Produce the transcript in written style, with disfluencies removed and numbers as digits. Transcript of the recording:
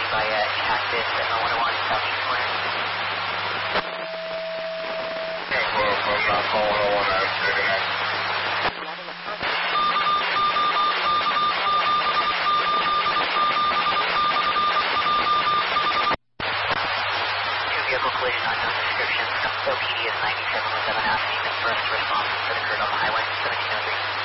by Cactus at 101 Southeast Corner. Okay, well, South Call 101, I was good enough. Vehicle collision unknown description. OPD is 9717 asking the first response that occurred on the highway, 1703.